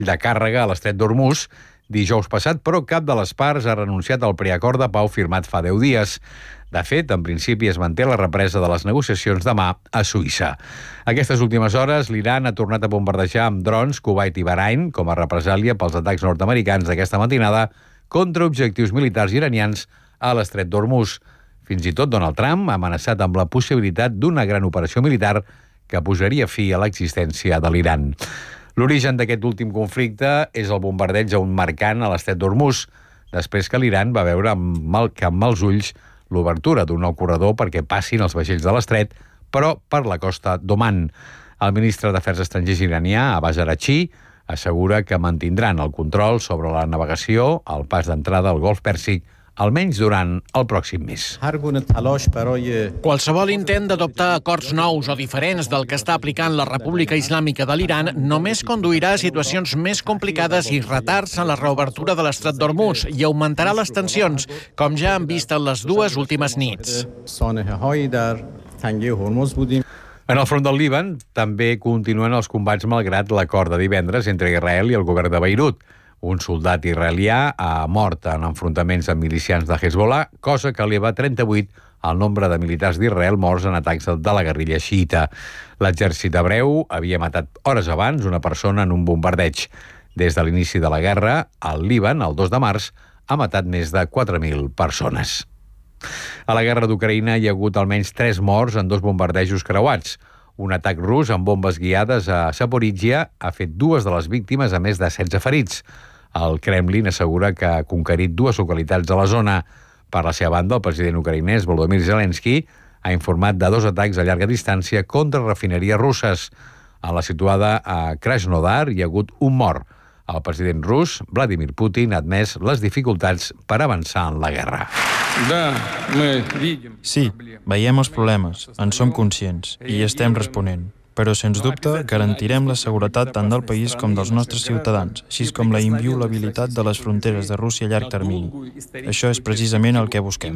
de càrrega a l'estret d'Hormuz dijous passat, però cap de les parts ha renunciat al preacord de pau firmat fa 10 dies. De fet, en principi es manté la represa de les negociacions demà a Suïssa. Aquestes últimes hores, l'Iran ha tornat a bombardejar amb drons Kuwait i Bahrain com a represàlia pels atacs nord-americans d'aquesta matinada contra objectius militars iranians a l'estret d'Hormuz. Fins i tot Donald Trump ha amenaçat amb la possibilitat d'una gran operació militar que posaria fi a l'existència de l'Iran. L'origen d'aquest últim conflicte és el bombardeig a un mercant a l'estret d'Hormuz, després que l'Iran va veure amb mals ulls l'obertura d'un nou corredor perquè passin els vaixells de l'estret, però per la costa d'Oman. El ministre d'Afers Estrangers iranià, Abbas Araghchi, assegura que mantindran el control sobre la navegació al pas d'entrada al Golf Pèrsic, almenys durant el pròxim mes. Qualsevol intent d'adoptar acords nous o diferents del que està aplicant la República Islàmica de l'Iran només conduirà a situacions més complicades i retards en la reobertura de l'estret d'Hormuz i augmentarà les tensions, com ja han vist en les dues últimes nits. En el front del Líban també continuen els combats malgrat l'acord de divendres entre Israel i el govern de Beirut. Un soldat israelià ha mort en enfrontaments amb milicians de Hezbollah, cosa que eleva a 38 el nombre de militars d'Israel morts en atacs de la guerrilla xiïta. L'exèrcit hebreu havia matat hores abans una persona en un bombardeig. Des de l'inici de la guerra, el Líban, el 2 de març, ha matat més de 4.000 persones. A la guerra d'Ucraïna hi ha hagut almenys 3 morts en 2 bombardejos creuats. Un atac rus amb bombes guiades a Zaporizhia ha fet 2 de les víctimes a més de 16 ferits. El Kremlin assegura que ha conquerit 2 localitats de la zona. Per la seva banda, el president ucraïnès Volodymyr Zelensky ha informat de 2 atacs a llarga distància contra refineries russes. A la situada a Krasnodar hi ha hagut un mort. El president rus, Vladimir Putin, ha admès les dificultats per avançar en la guerra. Sí, veiem els problemes, en som conscients i hi estem responent. Però, sens dubte, garantirem la seguretat tant del país com dels nostres ciutadans, així com la inviolabilitat de les fronteres de Rússia a llarg termini. Això és precisament el que busquem.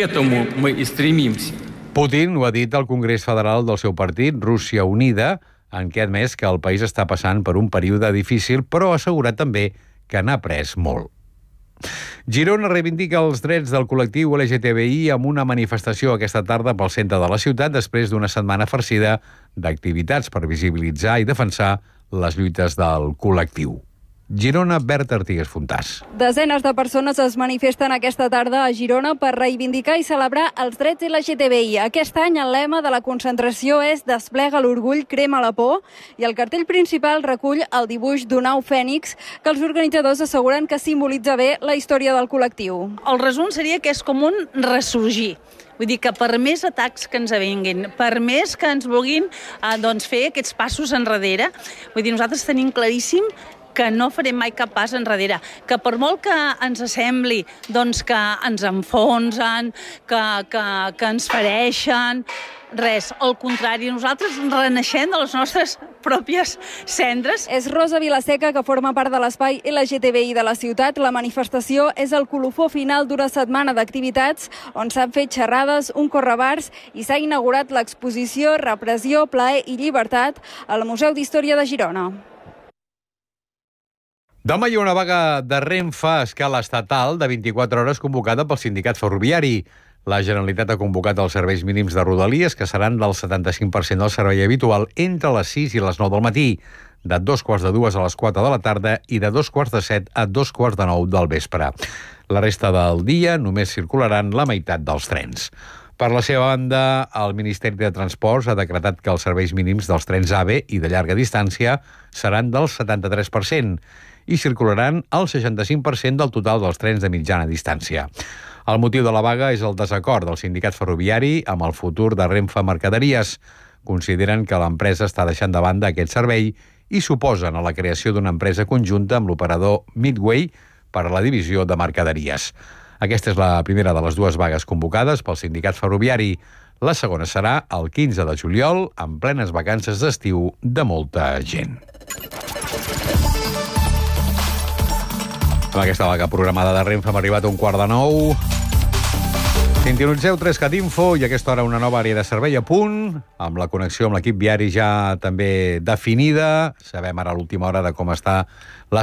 Putin ho ha dit al Congrés Federal del seu partit, Rússia Unida, en què ha admès que el país està passant per un període difícil, però ha assegurat també que n'ha après molt. Girona reivindica els drets del col·lectiu LGTBI amb una manifestació aquesta tarda pel centre de la ciutat després d'una setmana farcida d'activitats per visibilitzar i defensar les lluites del col·lectiu. Girona, Berta Artigues Fontàs. Desenes de persones es manifesten aquesta tarda a Girona per reivindicar i celebrar els drets LGTBI. Aquest any el lema de la concentració és Desplega l'orgull, crema la por, i el cartell principal recull el dibuix d'un au fènix que els organitzadors asseguren que simbolitza bé la història del col·lectiu. El resum seria que és com un ressorgir. Vull dir que per més atacs que ens vinguin, per més que ens vulguin fer aquests passos enrere, vull dir, nosaltres tenim claríssim que no farem mai cap pas enrere, que per molt que ens sembli que ens enfonsen, que ens fereixen, res, al contrari, nosaltres renaixem de les nostres pròpies cendres. És Rosa Vilaseca, que forma part de l'espai LGTBI de la ciutat. La manifestació és el colofó final d'una setmana d'activitats on s'han fet xerrades, un correbars i s'ha inaugurat l'exposició Repressió, plaer i llibertat al Museu d'Història de Girona. Demà hi ha una vaga de Renfe a escala estatal de 24 hores convocada pel sindicat ferroviari. La Generalitat ha convocat els serveis mínims de Rodalies, que seran del 75% del servei habitual entre les 6 i les 9 del matí, de 2:45 a les 4 de la tarda i de 2:45 a 2:45 del vespre. La resta del dia només circularan la meitat dels trens. Per la seva banda, el Ministeri de Transports ha decretat que els serveis mínims dels trens AVE i de llarga distància seran del 73% i circularan el 65% del total dels trens de mitjana distància. El motiu de la vaga és el desacord del sindicat ferroviari amb el futur de Renfe Mercaderies. Consideren que l'empresa està deixant de banda aquest servei i s'oposen a la creació d'una empresa conjunta amb l'operador Midway per a la divisió de mercaderies. Aquesta és la primera de les 2 vagues convocades pel sindicat ferroviari. La segona serà el 15 de juliol, en plenes vacances d'estiu de molta gent. Amb aquesta vaga programada de Renfe hem arribat a 8:45. Sintonitzeu 3CAT Info i a aquesta hora una nova àrea de servei a punt, amb la connexió amb l'equip viari ja també definida. Sabem ara a l'última hora de com està la